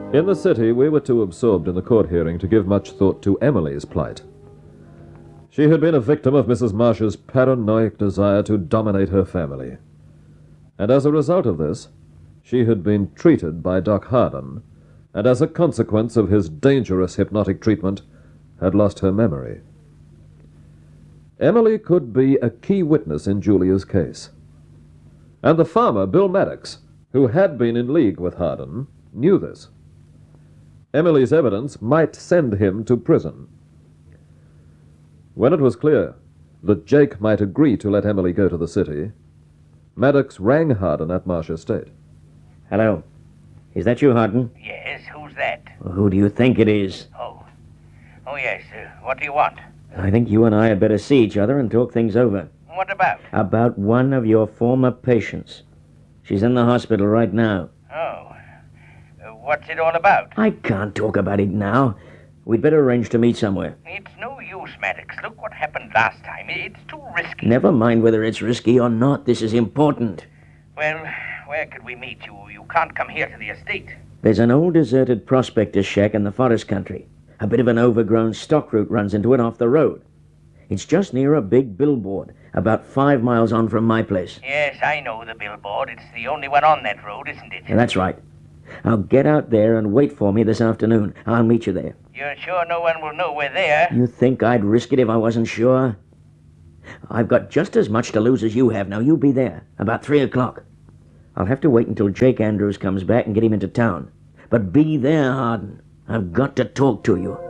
In the city, we were too absorbed in the court hearing to give much thought to Emily's plight. She had been a victim of Mrs. Marsh's paranoid desire to dominate her family. And as a result of this, she had been treated by Doc Harden, and as a consequence of his dangerous hypnotic treatment, had lost her memory. Emily could be a key witness in Julia's case. And the farmer, Bill Maddox, who had been in league with Harden, knew this. Emily's evidence might send him to prison. When it was clear that Jake might agree to let Emily go to the city, Maddox rang Harden at Marsh Estate. Hello. Is that you, Harden? Yes, who's that? Well, who do you think it is? Oh yes, what do you want? I think you and I had better see each other and talk things over. What about? About one of your former patients. She's in the hospital right now. Oh, what's it all about? I can't talk about it now. We'd better arrange to meet somewhere. It's no use, Maddox. Look what happened last time. It's too risky. Never mind whether it's risky or not. This is important. Well, where could we meet? You can't come here to the estate. There's an old deserted prospector's shack in the forest country. A bit of an overgrown stock route runs into it off the road. It's just near a big billboard, about 5 miles on from my place. Yes, I know the billboard. It's the only one on that road, isn't it? Yeah, that's right. I'll get out there and wait for me this afternoon. I'll meet you there. You're sure no one will know we're there? You think I'd risk it if I wasn't sure? I've got just as much to lose as you have. Now, you be there, about 3 o'clock. I'll have to wait until Jake Andrews comes back and get him into town. But be there, Harden. I've got to talk to you.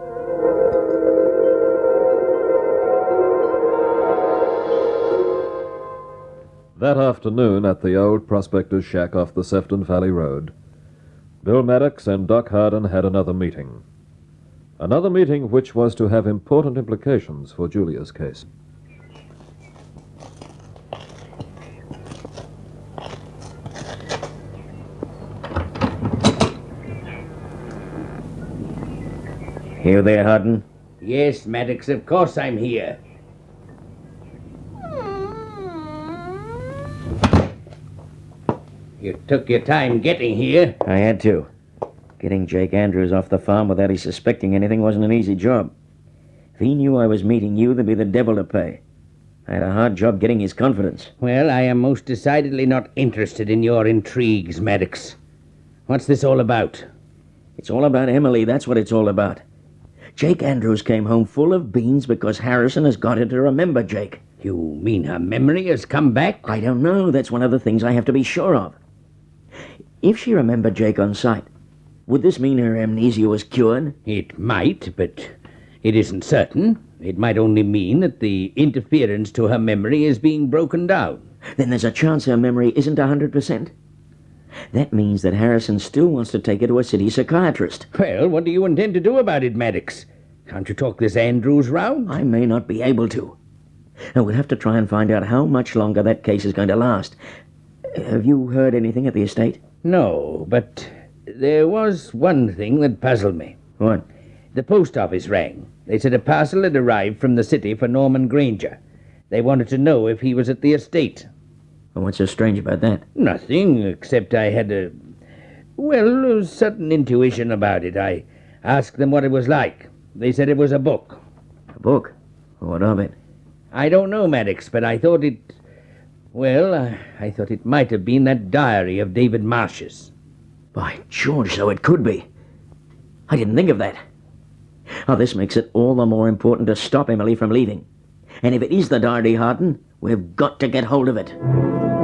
That afternoon at the old prospector's shack off the Sefton Valley Road, Bill Maddox and Doc Harden had another meeting. Another meeting which was to have important implications for Julia's case. You there, Harden? Yes, Maddox, of course I'm here. You took your time getting here. I had to. Getting Jake Andrews off the farm without his suspecting anything wasn't an easy job. If he knew I was meeting you, there'd be the devil to pay. I had a hard job getting his confidence. Well, I am most decidedly not interested in your intrigues, Maddox. What's this all about? It's all about Emily, that's what it's all about. Jake Andrews came home full of beans because Harrison has got her to remember Jake. You mean her memory has come back? I don't know. That's one of the things I have to be sure of. If she remembered Jake on sight, would this mean her amnesia was cured? It might, but it isn't certain. It might only mean that the interference to her memory is being broken down. Then there's a chance her memory isn't 100%. That means that Harrison still wants to take her to a city psychiatrist. Well, what do you intend to do about it, Maddox? Can't you talk this Andrews round? I may not be able to. And we'll have to try and find out how much longer that case is going to last. Have you heard anything at the estate? No, but there was one thing that puzzled me. What? The post office rang. They said a parcel had arrived from the city for Norman Granger. They wanted to know if he was at the estate. Well, what's so strange about that? Nothing, except I had a certain intuition about it. I asked them what it was like. They said it was a book. A book? What of it? I don't know, Maddox, but I thought it... I thought it might have been that diary of David Marsh's. By George, so it could be. I didn't think of that. Oh, this makes it all the more important to stop Emily from leaving. And if it is the diary, Harden, we've got to get hold of it.